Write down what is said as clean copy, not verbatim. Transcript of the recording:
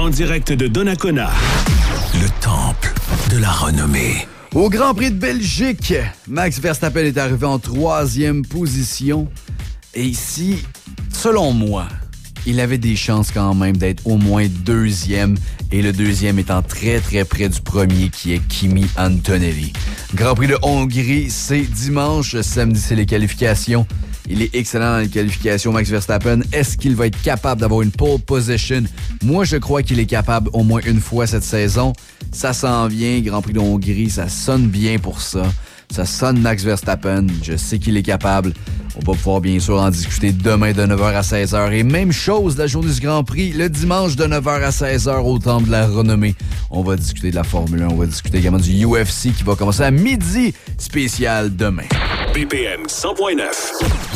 En direct de Donnacona. Le temple de la renommée. Au Grand Prix de Belgique, Max Verstappen est arrivé en 3e position. Et ici, selon moi, il avait des chances quand même d'être au moins 2e. Et le 2e étant très très près du premier qui est Kimi Antonelli. Grand Prix de Hongrie, c'est dimanche. Samedi, c'est les qualifications. Il est excellent dans les qualifications, Max Verstappen. Est-ce qu'il va être capable d'avoir une pole position? Moi, je crois qu'il est capable au moins une fois cette saison. Ça s'en vient, Grand Prix de Hongrie, ça sonne bien pour ça. Ça sonne Max Verstappen, je sais qu'il est capable. On va pouvoir bien sûr en discuter demain de 9h à 16h. Et même chose la journée du Grand Prix, le dimanche de 9h à 16h au Temple de la Renommée. On va discuter de la Formule 1, on va discuter également du UFC qui va commencer à midi spécial demain. BPM 100.9.